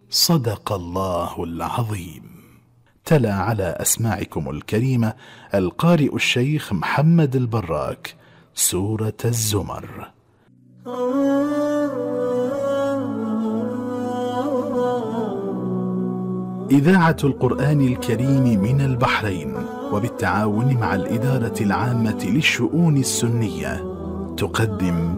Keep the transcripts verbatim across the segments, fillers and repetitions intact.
صدق الله العظيم. تلا على أسماعكم الكريمة القارئ الشيخ محمد البراك سورة الزمر. إذاعة القرآن الكريم من البحرين وبالتعاون مع الإدارة العامة للشؤون السنية تقدم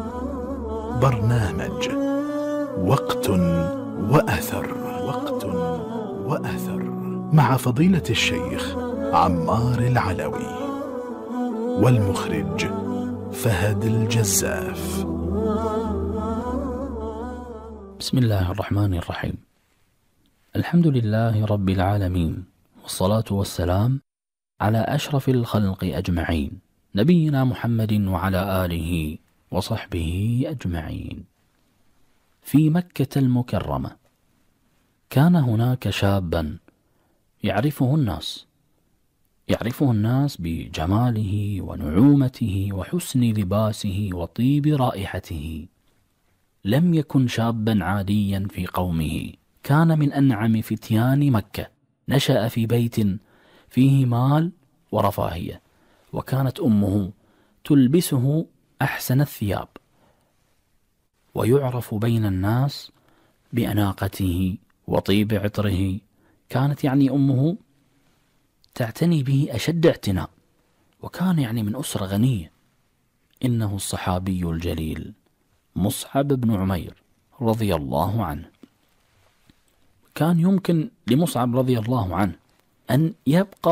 برنامج وقت وأثر وقت وأثر مع فضيلة الشيخ عمار العلوي، والمخرج فهد الجزاف. بسم الله الرحمن الرحيم. الحمد لله رب العالمين، والصلاة والسلام على أشرف الخلق أجمعين، نبينا محمد وعلى آله وصحبه أجمعين. في مكة المكرمة كان هناك شابا يعرفه الناس يعرفه الناس بجماله ونعومته وحسن لباسه وطيب رائحته. لم يكن شابا عاديا في قومه، كان من أنعم فتيان مكة، نشأ في بيت فيه مال ورفاهية، وكانت أمه تلبسه أحسن الثياب، ويعرف بين الناس بأناقته وطيب عطره. كانت يعني أمه تعتني به أشد اعتناء، وكان يعني من أسرة غنية. إنه الصحابي الجليل مصعب بن عمير رضي الله عنه. كان يمكن لمصعب رضي الله عنه أن يبقى